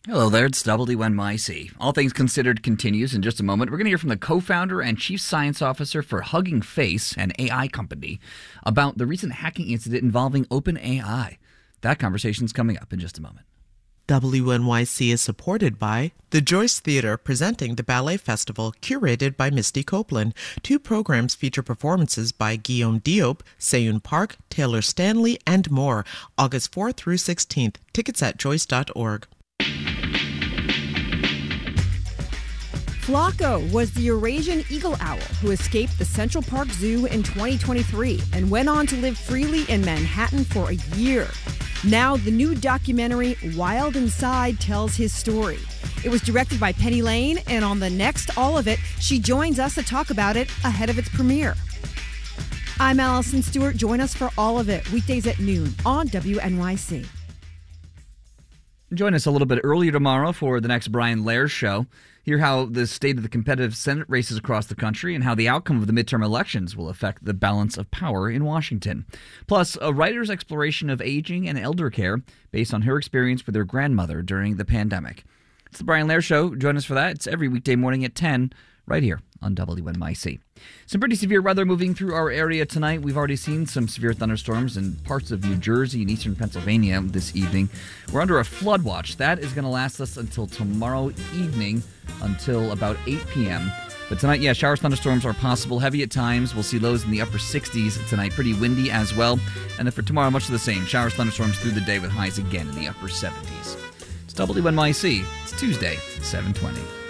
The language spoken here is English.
Hello there, it's WNYC. All Things Considered continues in just a moment. We're going to hear from the co-founder and chief science officer for Hugging Face, an AI company, about the recent hacking incident involving OpenAI. That conversation's coming up in just a moment. WNYC is supported by the Joyce Theatre, presenting the Ballet Festival, curated by Misty Copeland. Two programs feature performances by Guillaume Diop, Seyoon Park, Taylor Stanley, and more. August 4th through 16th. Tickets at joyce.org. Flacco was the Eurasian eagle owl who escaped the Central Park Zoo in 2023 and went on to live freely in Manhattan for a year. Now, the new documentary, Wild Inside, tells his story. It was directed by Penny Lane, and on the next All of It, she joins us to talk about it ahead of its premiere. I'm Allison Stewart. Join us for All of It, weekdays at noon on WNYC. Join us a little bit earlier tomorrow for the next Brian Lehrer show. Hear how the state of the competitive Senate races across the country and how the outcome of the midterm elections will affect the balance of power in Washington. Plus, a writer's exploration of aging and elder care based on her experience with her grandmother during the pandemic. It's the Brian Lehrer Show. Join us for that. It's every weekday morning at 10 right here on WNYC. Some pretty severe weather moving through our area tonight. We've already seen some severe thunderstorms in parts of New Jersey and eastern Pennsylvania this evening. We're under a flood watch. That is going to last us until tomorrow evening, until about 8 p.m. But tonight, showers, thunderstorms are possible. Heavy at times. We'll see lows in the upper 60s tonight. Pretty windy as well. And then for tomorrow, much of the same. Showers, thunderstorms through the day with highs again in the upper 70s. It's WNYC. It's Tuesday, 7:20.